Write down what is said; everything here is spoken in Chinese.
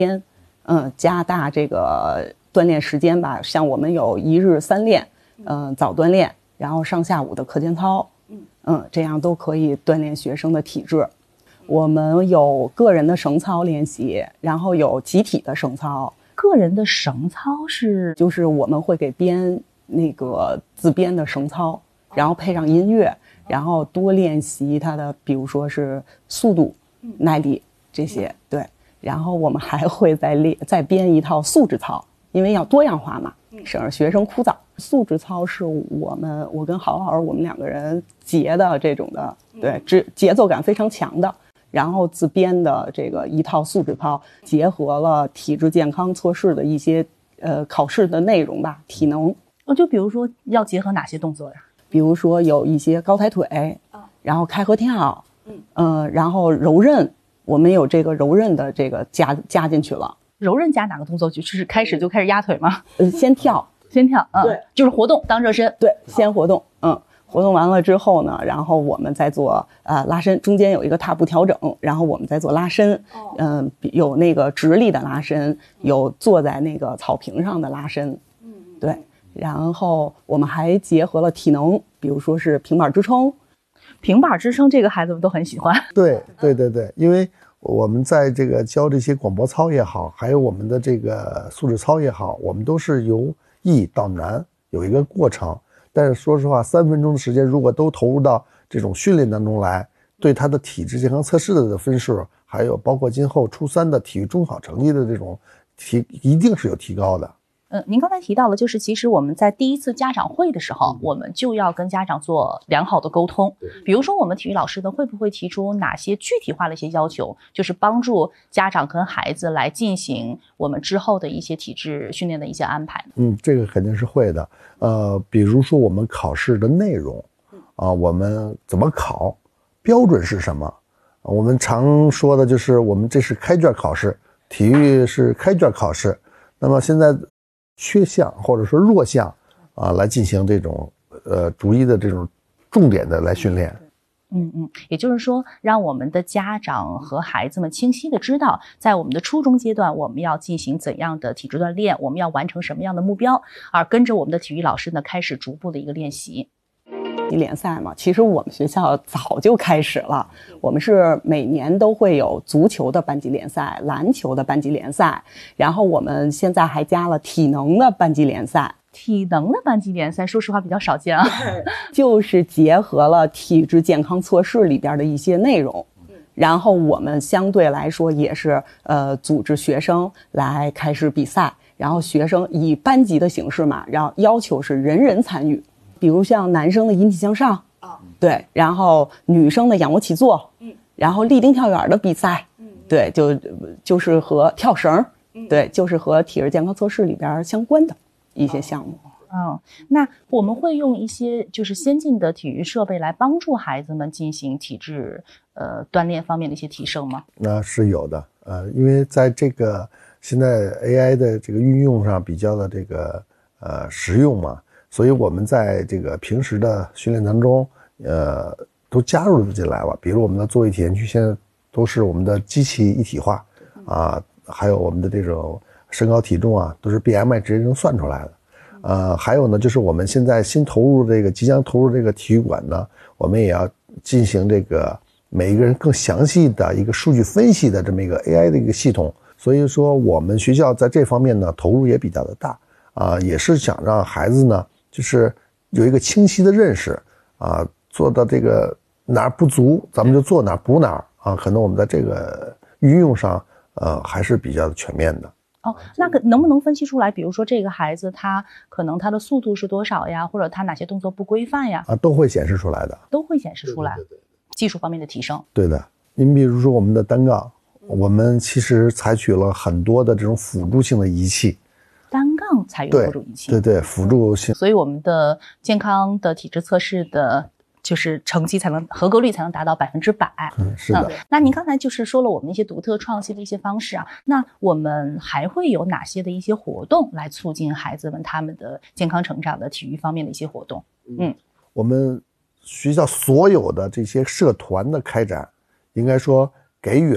加大这个锻炼时间吧。像我们有1日3练，早锻炼，然后上下午的课间操，这样都可以锻炼学生的体质。我们有个人的绳操练习，然后有集体的绳操。 个人的绳操就是我们会给编那个自编的绳操，然后配上音乐，然后多练习它的，比如说是速度、耐力这些。对，然后我们还会再编一套素质操，因为要多样化嘛，省得学生枯燥。素质操是我跟郝老师我们2个人结的这种的，对，节奏感非常强的。然后自编的这个一套素质操，结合了体质健康测试的一些考试的内容吧，体能。 就比如说要结合哪些动作呀？ 比如说有一些高抬腿，然后开合跳，然后柔韧，我们有这个柔韧的这个加进去了。 柔韧加哪个动作就是开始压腿吗？ 先跳， 对，就是活动当热身。 对，先活动，活动完了之后呢，然后我们再做拉伸，中间有一个踏步调整，然后我们再做拉伸，有那个直立的拉伸，有坐在那个草坪上的拉伸，对，然后我们还结合了体能，比如说是平板支撑。 平板支撑这个孩子们都很喜欢。 对，因为我们在这个教这些广播操也好，还有我们的这个素质操也好，我们都是由易到难有一个过程。但是说实话，3分钟的时间如果都投入到这种训练当中来，对他的体质健康测试的分数，还有包括今后初3的体育中考成绩的这种一定是有提高的。 您刚才提到了，就是其实我们在第一次家长会的时候，我们就要跟家长做良好的沟通。比如说我们体育老师呢，会不会提出哪些具体化的一些要求，就是帮助家长跟孩子来进行我们之后的一些体质训练的一些安排？ 这个肯定是会的。比如说我们考试的内容，我们怎么考，标准是什么？我们常说的就是我们这是开卷考试，体育是开卷考试。那么现在缺项或者说弱项来进行这种逐一的这种重点的来训练。 也就是说，让我们的家长和孩子们清晰的知道，在我们的初中阶段，我们要进行怎样的体质锻炼，我们要完成什么样的目标，而跟着我们的体育老师呢，开始逐步的一个练习。 联赛嘛，其实我们学校早就开始了，我们是每年都会有足球的班级联赛、篮球的班级联赛，然后我们现在还加了体能的班级联赛。 体能的班级联赛说实话比较少见啊， 就是结合了体质健康测试里边的一些内容，然后我们相对来说也是组织学生来开始比赛，然后学生以班级的形式嘛，然后要求是人人参与，比如像男生的引体向上，对，然后女生的仰卧起坐，然后立定跳远的比赛，对，就是和跳绳，对，就是和体质健康测试里边相关的一些项目。 那我们会用一些就是先进的体育设备来帮助孩子们进行体质锻炼方面的一些提升吗？ 那是有的，因为在这个现在 AI 的这个运用上比较的这个实用嘛，所以我们在这个平时的训练当中都加入进来了。比如我们的坐位体验区现在都是我们的机器一体化还有我们的这种身高体重都是 BMI 直接能算出来的。还有呢，就是我们现在即将投入这个体育馆呢，我们也要进行这个每一个人更详细的一个数据分析的这么一个 AI 的一个系统。所以说我们学校在这方面呢投入也比较的大也是想让孩子呢就是有一个清晰的认识做到这个哪儿不足咱们就做哪儿补哪儿可能我们在这个运用上还是比较全面的。 那能不能分析出来，比如说这个孩子他可能他的速度是多少呀，或者他哪些动作不规范呀？ 都会显示出来的， 都会显示出来。对，技术方面的提升。对的，您比如说我们的单杠，我们其实采取了很多的这种辅助性的仪器。 单杠采用辅助仪器？ 对，辅助性。 所以我们的健康的体质测试的就是成绩合格率才能达到100%。 是的。 那您刚才就是说了我们一些独特创新的一些方式那我们还会有哪些的一些活动来促进孩子们他们的健康成长的体育方面的一些活动？ 我们学校所有的这些社团的开展，应该说给予